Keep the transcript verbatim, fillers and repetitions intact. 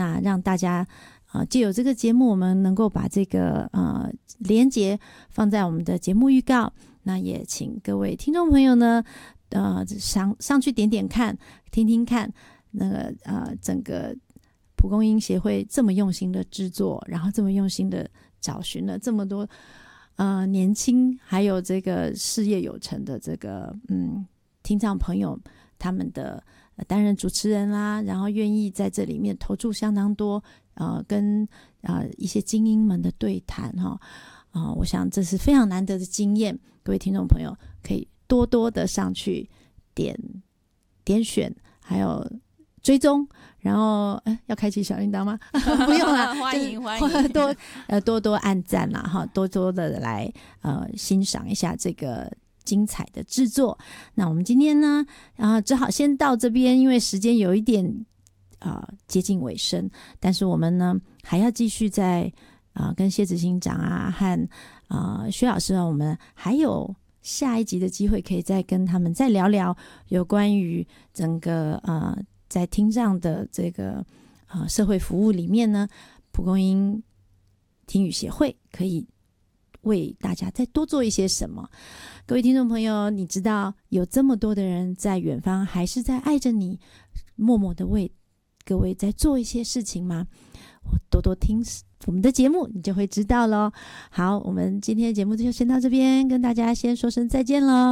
那让大家呃藉由这个节目，我们能够把这个呃连结放在我们的节目预告。那也请各位听众朋友呢，呃上上去点点看，听听看那个呃整个蒲公英协会这么用心的制作，然后这么用心的找寻了这么多呃年轻还有这个事业有成的这个嗯听障朋友，他们的、呃、担任主持人啦，然后愿意在这里面投注相当多呃跟呃一些精英们的对谈哈。啊、呃，我想这是非常难得的经验，各位听众朋友可以多多的上去点点选，还有追踪，然后呃要开启小铃铛吗？不用啦， 欢迎欢迎， 多呃多多按赞啦哈，多多的来呃欣赏一下这个精彩的制作。那我们今天呢，啊、呃、只好先到这边，因为时间有一点啊、呃、接近尾声，但是我们呢还要继续在。啊、呃，跟谢执行长啊和啊薛老师啊，我们还有下一集的机会，可以再跟他们再聊聊有关于整个呃在听障的这个呃社会服务里面呢，蒲公英听语协会可以为大家再多做一些什么。各位听众朋友，你知道有这么多的人在远方，还是在爱着你，默默的为各位在做一些事情吗？多多听我们的节目，你就会知道咯。好，我们今天的节目就先到这边，跟大家先说声再见咯。